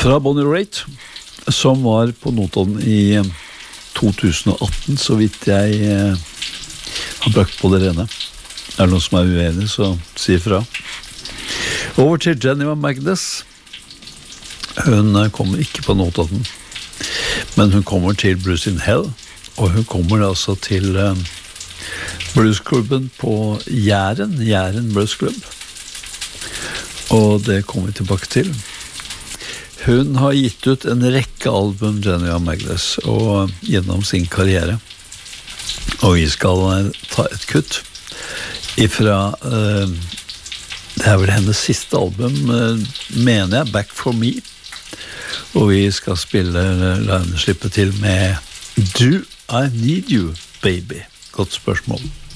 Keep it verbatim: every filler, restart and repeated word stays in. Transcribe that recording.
fra Bonnie Raitt, som var på Notodden i to tusen og atten, så vidt jeg eh, har brakt på det rene. Er det noen som er uenig, så si fra. Over til Jennifer Magnus. Hun kommer ikke på Notodden, men hun kommer til Blues in Hell, og hun kommer altså til eh, bluesklubben på Jæren, Jæren Blues Club. Og det kommer vi tilbake til. Hun har gitt ut en rekke album, Jennifer Magnus, og gjennom sin karriere. Og vi skal ta et kutt ifra, uh, det er vel hennes siste album, uh, mener jeg, Back for Me. Og vi skal spille, la henne slippe til med Do I Need You, Baby? Godt spørsmål.